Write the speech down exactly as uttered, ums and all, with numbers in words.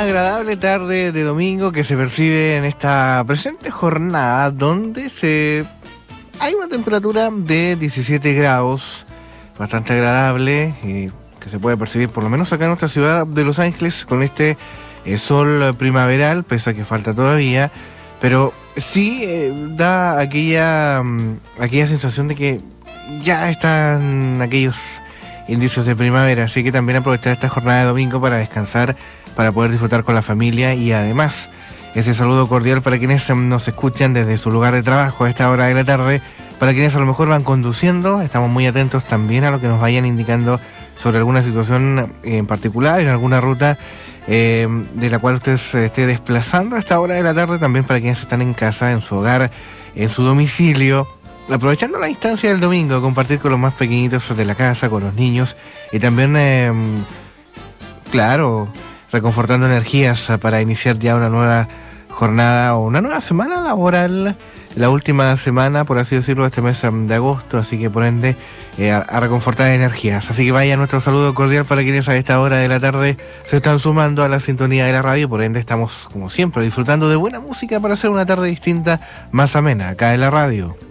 agradable tarde de domingo que se percibe en esta presente jornada donde se hay una temperatura de diecisiete grados, bastante agradable, eh, que se puede percibir por lo menos acá en nuestra ciudad de Los Ángeles con este eh, sol primaveral, pese a que falta todavía, pero sí eh, da aquella, um, aquella sensación de que ya están aquellos indicios de primavera, así que también aprovechar esta jornada de domingo para descansar, para poder disfrutar con la familia y además ese saludo cordial para quienes nos escuchan desde su lugar de trabajo a esta hora de la tarde, para quienes a lo mejor van conduciendo, estamos muy atentos también a lo que nos vayan indicando sobre alguna situación en particular, en alguna ruta eh, de la cual usted se esté desplazando a esta hora de la tarde, también para quienes están en casa, en su hogar, en su domicilio, aprovechando la instancia del domingo, compartir con los más pequeñitos de la casa, con los niños y también, eh, claro, reconfortando energías para iniciar ya una nueva jornada o una nueva semana laboral, la última semana, por así decirlo, de este mes de agosto, así que por ende eh, a, a reconfortar energías. Así que vaya nuestro saludo cordial para quienes a esta hora de la tarde se están sumando a la sintonía de la radio, por ende estamos, como siempre, disfrutando de buena música para hacer una tarde distinta, más amena, acá en la radio.